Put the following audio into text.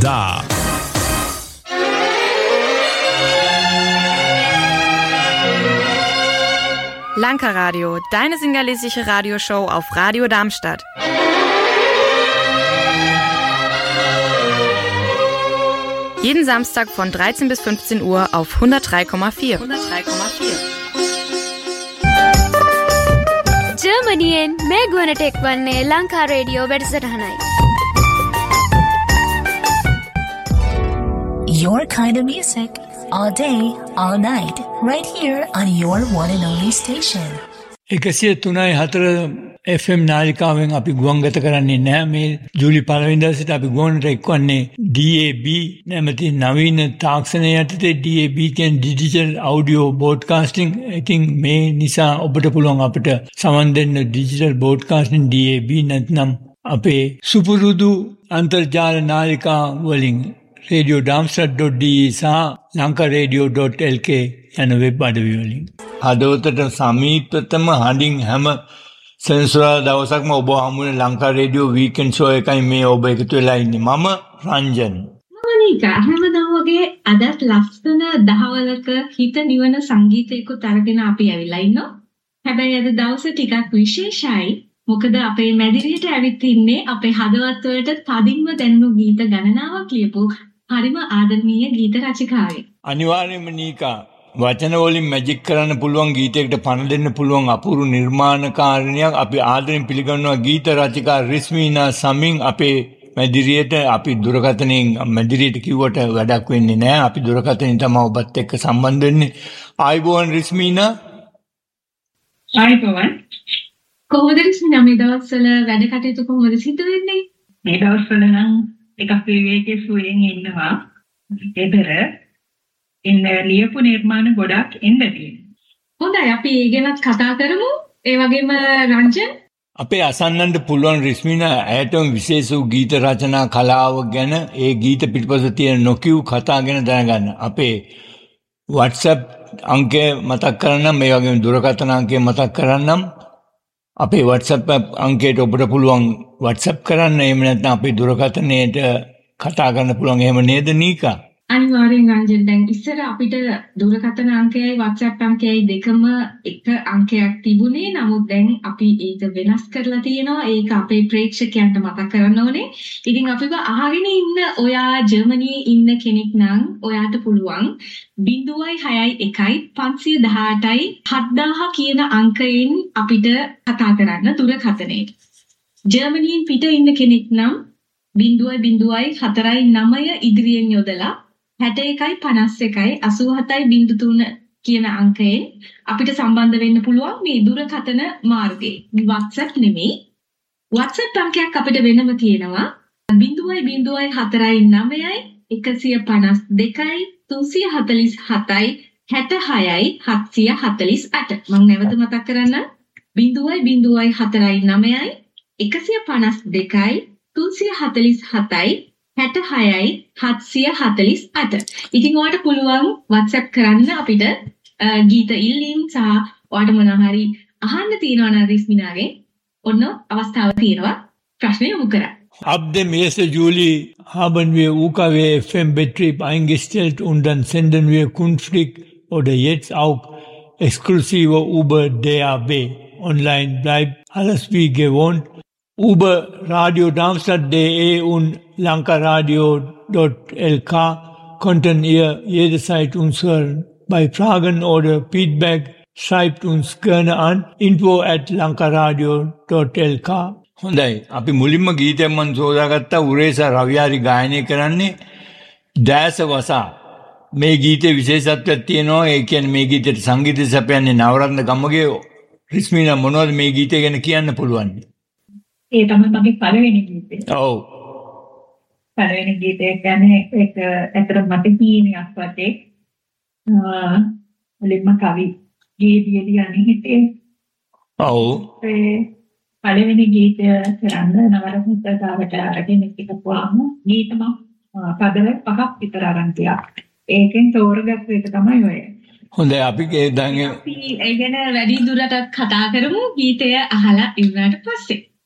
Da. Lanka Radio, deine singalesische Radioshow auf Radio Darmstadt. Jeden Samstag von 13 bis 15 Uhr auf 103,4. ජර්මනියෙන් මේ ගුවනට එක්වන්නේ Lanka radio වැඩසටහනයි. Your kind of music, all day, all night, right here on your one and only station. 103.4 FM නාලිකාවෙන් අපි ගුවන්ගත කරන්නේ නැහැ. මේ ජූලි 1 වෙනිදා සිට අපි ගුවන්ට එක්වන්නේ DAB නැමැති නවීන තාක්ෂණය යටතේ. DAB කියන්නේ ඩිජිටල් ඔඩියෝ බ්‍රෝඩ්කාස්ටිං. ඉතින් මේ නිසා ඔබට පුළුවන් අපිට සමන් දෙන්න ඩිජිටල් බ්‍රෝඩ්කාස්ටිං DAB නැත්නම් අපේ සුපුරුදු අන්තර්ජාල නාලිකා වලින් radio.darmstadt.de සහ lankaradio.lk යන වෙබ් අඩවි වලින්. හදවතට සමීපතම හඬින් හැම සෙන්සුරාදා දවසක්ම ඔබ හමුවේ ලංකා රේඩියෝ වීකෙන්ඩ් ෂෝ එකයි මේ ඔබ එකතු වෙලා ඉන්නේ. මම රංජන්. මොනිකා හැමදාම වගේ අදත් ලස්සන දහවලක හිත නිවන සංගීතයකුත් අරගෙන අපි ඇවිල්ලා ඉන්නවා. හැබැයි අද දවස ටිකක් විශේෂයි. මොකද අපේ මැදිරියට ඇවිත් ඉන්නේ අපේ හදවත් වලට තදින්ම දැනුණු ගීත ගණනාවක් ලියපු හරිම ආදරණීය ගීත රචිකාවෙක්. අනිවාර්යයෙන්ම නීකා වචන වලින් මැජික් කරන්න පුළුවන් ගීතයකට පණ දෙන්න පුළුවන් අපූර්ව නිර්මාණකාරිනියක්. අපි ආදරෙන් පිළිගන්නවා ගීත රචිකා රිස්මීනා සමින් අපේ මැදිරියට. අපි දුරකථනයෙන් මැදිරියට කිව්වට වැඩක් වෙන්නේ නැහැ. අපි දුරකථනයෙන් තමයි ඔබත් එක්ක සම්බන්ධ වෙන්නේ. ආයිබෝන් රිස්මීනා. ආයිබෝන්. කොහොමද රිස්මීනා මේ දවස්වල වැඩ කටයුතු කොහොමද සිදු වෙන්නේ? මේ දවස්වල නම් එකක් විවේකයේ සුවයෙන් ඉන්නවා. ඒතර ඉන්න ලියපු නිර්මාණ ගොඩක් එන්න තියෙනවා. හොඳයි අපි ඒ ගැනත් කතා කරමු. ඒ වගේම රංජන් අපේ අසන්නන්ට පුළුවන් රිස්මිනා ඇයටම විශේෂ වූ ගීත රචනා කලාව ගැන ඒ ගීත පිටපස තියෙන නොකියු කතා ගැන දැනගන්න. අපේ WhatsApp අංකය මතක් කරන්නම්, මේ වගේම දුරකථන අංකය මතක් කරන්නම්. අපේ WhatsApp අංකයට ඔබට පුළුවන් WhatsApp කරන්න. එහෙම නැත්නම් අපේ දුරකථනයට කතා කරන්න පුළුවන්. එහෙම නේද නීකා? අනිවාර්යෙන් රංජන්. දැන් ඉස්සර අපිට දුරකථන අංකයයි WhatsApp අංකයයි දෙකම එක අංකයක් තිබුණේ. නමුත් දැන් අපි ඒක වෙනස් කරලා තියෙනවා. ඒක අපේ ප්‍රේක්ෂකයන්ට මතක් කරන්න ඕනේ. ඉතින් අපිව අහගෙන ඉන්න ඔයා ජර්මනියේ ඉන්න කෙනෙක් නම් ඔයාට පුළුවන් 061 518යි 7000 කියන අංකයෙන් අපිට කතා කරන්න දුරකථනයේ. ජර්මනියෙන් පිට ඉන්න කෙනෙක් නම් 0.4 ඉදිරියෙන් යොදලා 6151 කියන අංකයෙන් අපිට සම්බන්ධ වෙන්න පුළුවන් මේ දුරකථන මාර්ගයේ. WhatsApp නෙමෙයි. WhatsApp අංකයක් අපිට වෙනම තියෙනවා 0.4 152 347 66 748. මම නැවත මතක් කරන්නම් 0.4 152 347 66යි 748. ඉතින් ඔයාලට පුළුවන් WhatsApp කරන්න අපිට ගීත ඉල්ලීම් සහ ඔයාලට මොනවා හරි අහන්න තියෙනවා නම් රිස්මිනාගේ ඔන්න අවස්ථාව තියෙනවා ප්‍රශ්න යොමු කරන්න. Ab dem 1. Juli haben wir UKW FM Betrieb eingestellt und dann senden wir künftig oder jetzt auch exklusive über DAB. Online bleibt alles wie gewohnt. Über Radio Darmstadt.de und lankaradio.lk konnten ihr jederzeit uns hören. Bei Fragen oder Feedback schreibt uns gerne an info@lankaradio.lk. හොඳයි. අපි මුලින්ම ගීතයක් මන් සෝදාගත්තා. උරේසා රවියාරි ගායනය කරන්නේ දැස වසා. මේ ගීතේ විශේෂත්වයක් තියෙනවා. ඒ කියන්නේ මේ ගීතේට සංගීතය සපයන්නේ නවරත්න ගම්මගේ. රිස්මිනා මොනවද මේ ගීතය ගැන කියන්න පුළුවන්? ඒ තමයි මගේ පළවෙනි ගීතය. ඔව්. පළවෙනි ගීතය කියන්නේ ඒක ඇත්තටම මට කීනියක් වගේ. මුලින්ම කවි ගීතියදී යන්නේ හිතේ. ඔව්. ඒ පළවෙනි ගීතය කරන්න නවරත්නතාවට අරගෙන ඉක්කපුවාම ගීතම පදවල 5ක් විතර අරන් තියා. ඒකෙන් තෝරගත්ත එක තමයි ඔය. හොඳයි අපි දැන් ඒ ගැන වැඩි දුරටත් කතා කරමු ගීතය අහලා ඉවරට පස්සේ.